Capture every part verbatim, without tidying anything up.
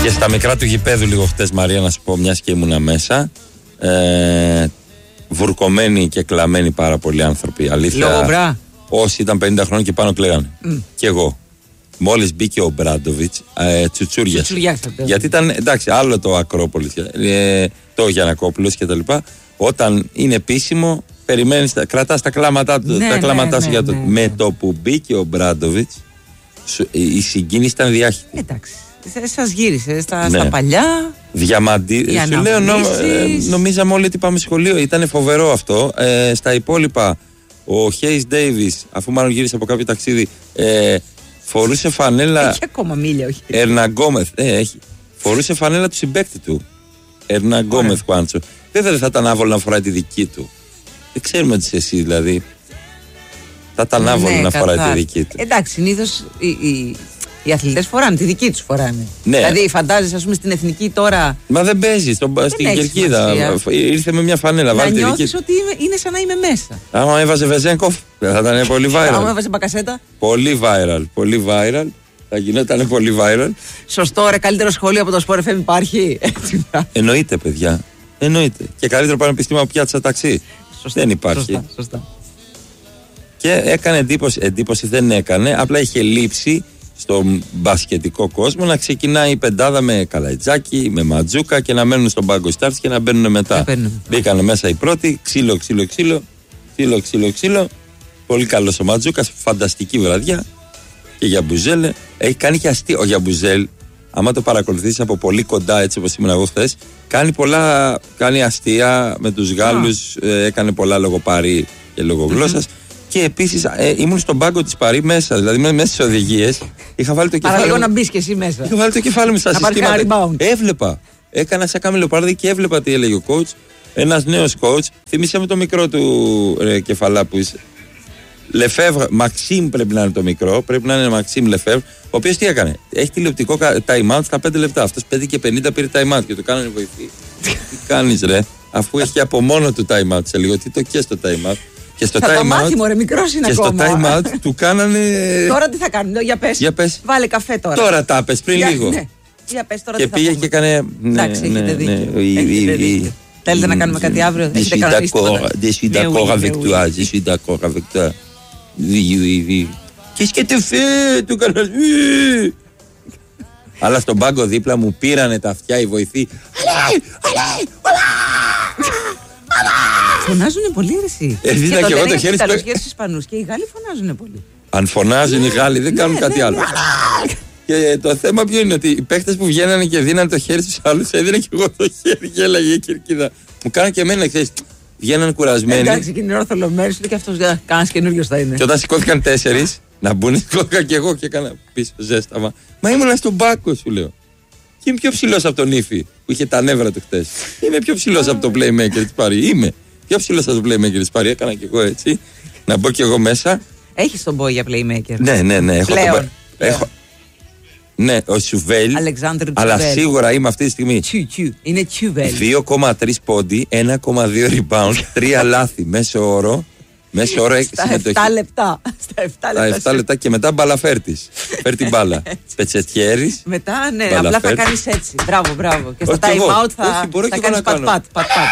Και στα μικρά του γηπέδου λίγο χτες, Μαρία, να σου πω, μιας και ήμουνα μέσα. Ε, βουρκωμένοι και κλαμμένοι πάρα πολλοί άνθρωποι. Αλήθεια. Λόγω μπρά. Όσοι ήταν πενήντα χρόνων και πάνω κλαίγανε. Mm. Και εγώ. Μόλις μπήκε ο Μπράντοβιτς, ε, τσουτσούριασε. Γιατί ήταν, εντάξει, άλλο το Ακρόπολης, ε, το Γιαννακόπουλος κτλ. Όταν είναι επίσημο, περιμένεις, κρατάς τα κλάματά του. Ναι, τα κλάματά ναι, σου ναι, για το. ναι, ναι. Με το που μπήκε ο Μπράντοβιτς, η συγκίνηση ήταν διάχυτη. Εντάξει. Σας γύρισε στα, ναι. στα παλιά. Διαμαντή. Σου λέω, νο, ε, νομίζαμε όλοι ότι πάμε σχολείο. Ήταν φοβερό αυτό. Ε, στα υπόλοιπα, ο Χέις Ντέιβις, αφού μάλλον γύρισε από κάποιο ταξίδι, ε, φορούσε φανέλα. Έχει ακόμα μίλια, όχι. Ερναγκόμεθ. Ε, έχει. Φορούσε φανέλα του συμπαίκτη του. Ερναγκόμεθ, Χουάντσο. Βέβαια δεν θα ήταν άβολο να φοράει τη δική του. Δεν ξέρουμε τι είσαι εσύ, δηλαδή. Θα ήταν άβολο ναι, να φοράει κατά. τη δική του. Εντάξει, συνήθως οι, οι, οι αθλητές φοράνε, τη δική τους φοράνε. Ναι. Δηλαδή, φαντάζεσαι, ας πούμε, στην εθνική τώρα. Μα δεν παίζει στον, στην κερκίδα. Ήρθε με μια φανέλα. Να βάλει τη δική νιώθεις του. ότι είναι, είναι σαν να είμαι μέσα. Άμα έβαζε Βεζέγκοφ, θα ήταν πολύ viral. Άμα έβαζε Μπακασέτα. Πολύ viral. Πολύ viral. Θα γινόταν πολύ viral. Σωστό, ρε, καλύτερο σχολείο από το Sport εφ εμ υπάρχει. Έτσι. Εννοείται, παιδιά. Εννοείται. Και καλύτερο πανεπιστήμιο από πιάτσα ταξί. Σωστά, δεν υπάρχει. Σωστά, σωστά. Και έκανε εντύπωση, εντύπωση δεν έκανε, απλά είχε λείψει στον μπασκετικό κόσμο να ξεκινάει η πεντάδα με Καλαϊτζάκη, με Ματζούκα και να μένουν στον πάγκο στάρτς και να μπαίνουν μετά. Μπήκανε μέσα οι πρώτοι, ξύλο, ξύλο, ξύλο, ξύλο, ξύλο, ξύλο. Πολύ καλός ο Ματζούκας, φανταστική βραδιά. Και για Μπουζέλ, έχει κάνει και αστείο. Ο Γιαμπουζέλ, άμα το παρακολουθήσεις από πολύ κοντά, έτσι όπως ήμουν εγώ χθες, κάνει πολλά, κάνει αστεία με τους Γάλλους, ε, έκανε πολλά λογοπαρή και λογογλώσσας. Mm-hmm. Και επίσης ε, ήμουν στον πάγκο της Παρί μέσα, δηλαδή μέσα στις οδηγίες. Είχα βάλει το κεφάλι. Παραλίγο να μπεις και εσύ μέσα. Είχα βάλει το κεφάλι μου στα συστήματα. Έβλεπα. Έκανα σαν καμιλοπάρδι και έβλεπα τι έλεγε ο coach. Ένας νέος coach. Θυμήσαμε με το μικρό του ε, κεφαλά που είσαι. Λεφεύρ, Μαξίμ πρέπει να είναι το μικρό. Πρέπει να είναι Μαξίμ Λεφεύρ. Ο οποίος τι έκανε. Έχει τηλεοπτικό time out στα πέντε λεπτά. Αυτός πέντε και πενήντα πήρε time out και του κάνανε βοηθή. Τι κάνεις, ρε. Αφού έχει από μόνο του time out σε λίγο. Τι το και στο time out. Και στο θα time το μάθει, μωρέ, μικρός είναι και ακόμα. στο time out του κάνανε. Τώρα τι θα κάνουν, για πες. Για πες. Βάλε καφέ τώρα. Τώρα τα πες, πριν για, λίγο. Ναι. Για πες τώρα και τι θα πήγε πούμε. και έκανε. Εντάξει, ναι, έχετε ναι, δίκιο. ναι, η, έχετε η, δίκιο. Θέλετε να κάνουμε κάτι αύριο. Je suis d'accord, je suis d'accord avec toi, je suis d'accord avec toi. Oui, oui, oui. Qu'est-ce que tu fais, του κάνας. Αλλά στον πάγκο δίπλα μου πήρανε τα αυτιά οι βοηθοί. Φωνάζουνε πολύ, εσύ. Ε, δίνα και εγώ το χέρι στους Ισπανούς και οι Γάλλοι φωνάζουνε πολύ. Αν φωνάζουν οι Γάλλοι δεν κάνουν κάτι άλλο. Και το θέμα ποιο είναι, ότι οι παίχτες που βγαίνανε και δίνανε το χέρι στους άλλους, έδινα και εγώ το χέρι και έλεγε η κερκίδα. Μου κάνανε και εμένα, ξέρεις, βγαίνανε κουρασμένοι. Εντάξει, και είναι ορθολομένοι, και αυτός κάνας καινούριος θα είναι. Και όταν σηκώθηκαν τέσσερις να μπουν, σηκώθηκα και εγώ και έκανα πίσω ζέσταμα. Μα ήμουνα στον πάκο, σου λέω. Και είμαι πιο ψηλός από τον Ήφη που είχε τα νεύρα του χτες. Είμαι πιο ψηλός από το Playmaker της Παρί. Είμαι πιο ψηλός από το Playmaker της Παρί. Έκανα και εγώ έτσι. Να μπω και εγώ μέσα. Έχεις τον boy για Playmaker. Ναι, ναι, ναι. Έχω Πλέον. τον... Έχω... Ναι, ο Σουβέλ. Αλεξάνδρου Αλλά Τσουβέλ. σίγουρα είμαι αυτή τη στιγμή. Τσου, τσου. Είναι Τσουβέλ. δύο κόμμα τρία πόντι, ένα κόμμα δύο rebound, τρία λάθη. Μέσο όρο. Μέσο όρο Στα επτά λεπτά. Στα επτά λεπτά. Στα επτά λεπτά και μετά μπάλα φέρτης. Φέρ την μπάλα. Πετσετιέρης. Μετά, ναι, απλά θα κάνεις έτσι. Μπράβο, μπράβο. Και στο Όχι time εγώ. out θα, Όχι, μπορώ θα και εγώ κάνεις να κάνω. πατ-πατ. πατ-πατ.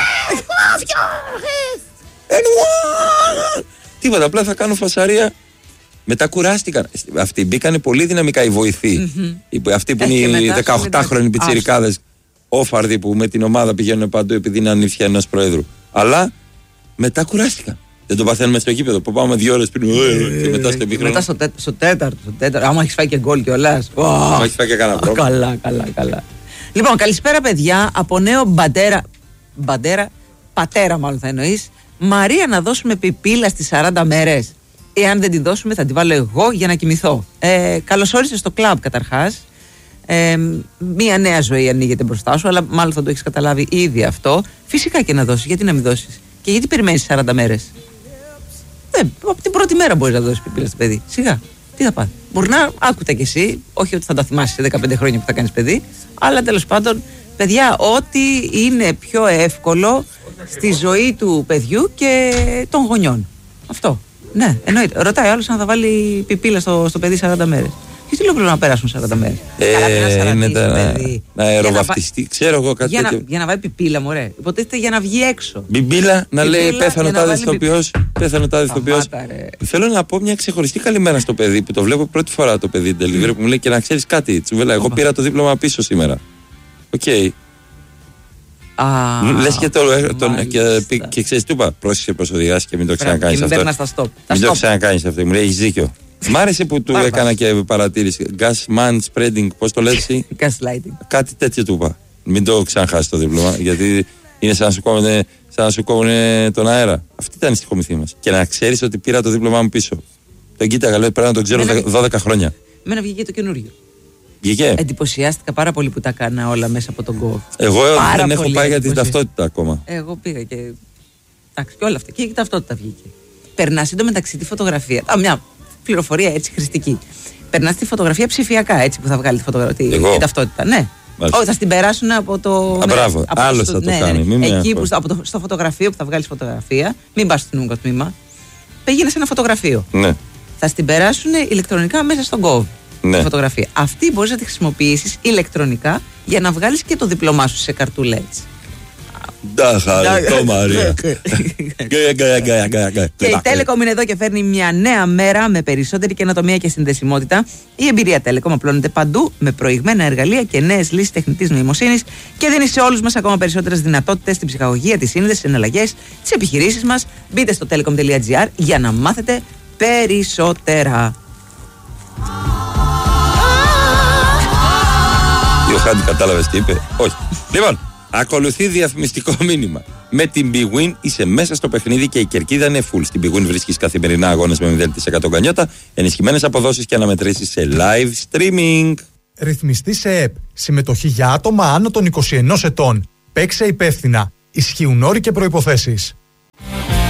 Τίποτα, απλά θα κάνω φασαρία. Μετά κουράστηκαν. Αυτοί μπήκανε πολύ δυναμικά οι βοηθοί. Mm-hmm. Αυτοί που ε, είναι οι δεκαοκτάχρονοι πιτσιρικάδες, όφαρδοι που με την ομάδα πηγαίνουν παντού επειδή είναι ανήφια ενός προέδρου. Αλλά μετά κουράστηκαν. Δεν το παθαίνουμε στο γήπεδο που πάμε δύο ώρες πριν. Και μετά στο μήχρονο. Μετά στο, τέ, στο τέταρτο. Στο τέταρτο. Άμα έχεις φάει και γκολ κιόλας. Άμα έχεις φάει και κανένα πρόβλημα. Καλά, καλά, καλά. Λοιπόν, καλησπέρα παιδιά. Από νέο μπαντέρα. Μπαντέρα. Πατέρα, μάλλον θα εννοείς. Μαρία, να δώσουμε πιπίλα στις σαράντα μέρες. Εάν δεν τη δώσουμε, θα τη βάλω εγώ για να κοιμηθώ. Ε, Καλώς όρισες στο κλαμπ καταρχάς. Ε, μία νέα ζωή ανοίγεται μπροστά σου, αλλά μάλλον θα το έχεις καταλάβει ήδη αυτό. Φυσικά και να δώσεις. Γιατί να μην δώσεις? Και γιατί περιμένεις σαράντα μέρες? Ε, από την πρώτη μέρα μπορείς να δώσεις πιπίλα στο παιδί. Σιγά. Τι θα πάθει? Μπορεί να άκουτα κι εσύ, όχι ότι θα τα θυμάσαι σε δεκαπέντε χρόνια που θα κάνεις παιδί, αλλά τέλος πάντων, παιδιά, ό,τι είναι πιο εύκολο στη ζωή του παιδιού και των γονιών. Αυτό. Ναι, εννοείται. Ρωτάει άλλος αν θα βάλει πιπίλα στο, στο παιδί σαράντα μέρες. τι λέω πρέπει να περάσουν σαράντα μέρες. Ε, είναι τα, να αεροβαφτιστεί, ξέρω εγώ κάτι για τέτοιο. Να, για να βάλει πιπίλα, μωρέ. Υποτίθεται για να βγει έξω. Μπιμπίλα, να λέει πέθανε τάδε ηθοποιός. Πέθανε τάδε ηθοποιός. Θέλω να πω μια ξεχωριστή καλημέρα στο παιδί που το βλέπω πρώτη φορά το παιδί delivery που μου λέει και να ξέρεις κάτι. Τσουβέλα, εγώ πήρα το δίπλωμα πίσω σήμερα. Οκ. Λες και το. Και ξέρεις, του είπα, πρόσεξε πως οδηγάς και μην το ξανακάνεις αυτό. Μην το ξανακάνεις αυτό. Μου λέει, έχεις δίκιο. Μ' άρεσε που του έκανα και παρατήρηση. Gas man spreading, πώς το λες εσύ? Gaslighting. Κάτι τέτοιο του είπα. Μην το ξαναχάσει το δίπλωμα, γιατί είναι σαν να σου κόβουνε, σαν να σου κόβουνε τον αέρα. Αυτή ήταν η στοιχομηθή μας. Και να ξέρεις ότι πήρα το δίπλωμά μου πίσω. Τον κοίταγα, λέω πρέπει να τον ξέρω Μένα... δώδεκα χρόνια. Μένα βγήκε το καινούριο. Βγήκε. Εντυπωσιάστηκα πάρα πολύ που τα κάνα όλα μέσα από τον Go. Εγώ πάρα δεν έχω πάει για την ταυτότητα ακόμα. Εγώ πήγα και. Εντάξει, και όλα αυτά. Και η ταυτότητα βγήκε. Περνά εντωμεταξύ τη φωτογραφία. Α, μια πληροφορία έτσι χρηστική. Περνά τη φωτογραφία ψηφιακά έτσι που θα βγάλει τη φωτογραφία. Η ταυτότητα, ναι. Όχι, θα την περάσουν από το. Α, μπράβο, άλλο θα το ναι, κάνει. Ναι, ναι. Εκεί που στο, από το, στο φωτογραφείο που θα βγάλει φωτογραφία, μην πα στο νομικό τμήμα. Πήγαινε σε ένα φωτογραφείο. Ναι. Θα στην περάσουν ηλεκτρονικά μέσα στον Gov. Ναι. Τη φωτογραφία. Αυτή μπορεί να τη χρησιμοποιήσει ηλεκτρονικά για να βγάλει και το διπλωμά σου σε καρτούλα έτσι. Ντάχα, Μαρία. Και η Telecom είναι εδώ και φέρνει μια νέα μέρα με περισσότερη καινοτομία και συνδεσιμότητα. Η εμπειρία Telecom απλώνεται παντού με προηγμένα εργαλεία και νέες λύσεις τεχνητής νοημοσύνης και δίνει σε όλους μας ακόμα περισσότερες δυνατότητες στην ψυχαγωγία, τη σύνδεση, τις εναλλαγές, τις επιχειρήσεις μας. Μπείτε στο telecom τελεία gr για να μάθετε περισσότερα. Ο Χάντι κατάλαβες τι είπε? Όχι. Λοιπόν, ακολουθεί διαφημιστικό μήνυμα. Με την Big Win είσαι μέσα στο παιχνίδι και η κερκίδα είναι full. Στην Big Win βρίσκεις καθημερινά αγώνες με μηδέν τοις εκατό γκανιότα, ενισχυμένες αποδόσεις και αναμετρήσεις σε live streaming. Ρυθμιστή σε ΕΠ. Συμμετοχή για άτομα άνω των είκοσι ενός ετών. Παίξε υπεύθυνα. Ισχύουν όροι και προϋποθέσεις.